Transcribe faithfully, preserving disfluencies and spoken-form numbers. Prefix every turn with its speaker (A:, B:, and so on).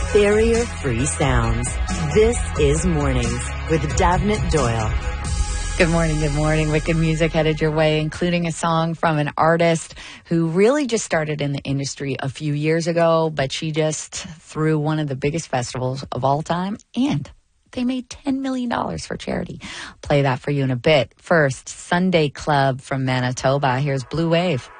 A: Barrier-free sounds. This is Mornings with Davnit Doyle.
B: Good morning, good morning. Wicked music headed your way, including a song from an artist who really just started in the industry a few years ago, but she just threw one of the biggest festivals of all time, and they made ten million dollars for charity. I'll play that for you in a bit. First, Sunday Club from Manitoba. Here's Blue Wave.